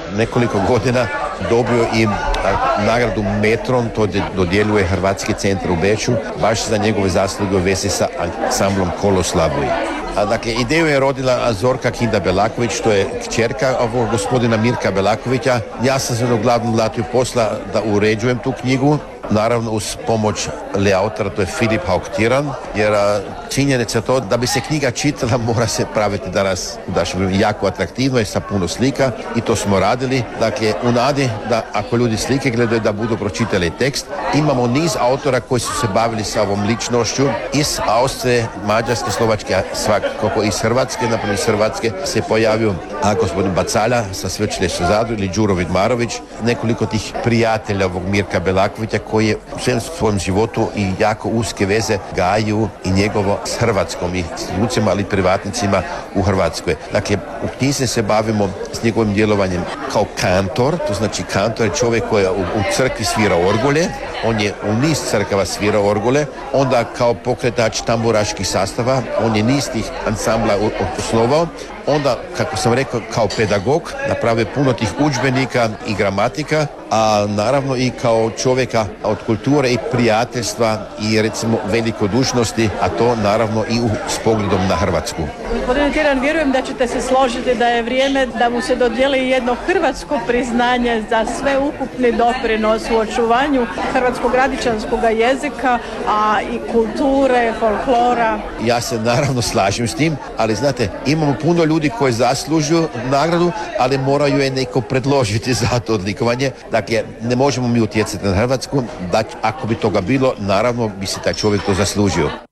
nekoliko godina dobio i nagradu Metron, to dodjeljuje Hrvatski centar u Beču, baš za njegove zasluge u vezi sa ansamblom Kolos Labuj. Dakle, ideju je rodila Zorka Kinda Belaković, što je kćerka ovog gospodina Mirka Belakovića. Ja sam se na glavnom latiju posla da uređujem tu knjigu, naravno uz pomoć autora, to je Filip Hauktiran, jer činjenica je to da bi se knjiga čitala mora se praviti danas jako atraktivno i sa puno slika i to smo radili. Dakle, u nadi da ako ljudi slike gledaju da budu pročitali tekst. Imamo niz autora koji su se bavili sa ovom ličnošću iz Austrije, Mađarske, Slovačke, svakako iz Hrvatske. Naprimjer iz Hrvatske se pojavio gospodin Bacalja sa Sveučilišta u Zadru ili Đuro Vidmarović, nekoliko tih prijatelja ovog Mirka Belakovića koji je u svom životu i jako uske veze gaju i njegovo s Hrvatskom i institucijama, ali i privatnicima u Hrvatskoj. Dakle, u knjizi se bavimo s njegovim djelovanjem kao kantor, to znači kantor je čovjek koji u crkvi svira orgulje, on je u niz crkava svirao orgule, onda kao pokretač tamburaških sastava, on je niz tih ansambla osnovao, onda, kako sam rekao, kao pedagog napravio puno tih udžbenika i gramatika, a naravno i kao čovjeka od kulture i prijateljstva i recimo velikodušnosti, a to naravno i s pogledom na Hrvatsku. Gospodine Tiran, vjerujem da ćete se složiti da je vrijeme da mu se dodijeli jedno hrvatsko priznanje za sveukupni doprinos u očuvanju hrvatskog radičanskog jezika, a i kulture, folklora. Ja se naravno slažem s tim, ali znate, imamo puno ljudi koji zaslužuju nagradu, ali moraju je neko predložiti za to odlikovanje. Dakle, ne možemo mi utjecati na Hrvatsku, da ako bi toga bilo, naravno bi se taj čovjek to zaslužio.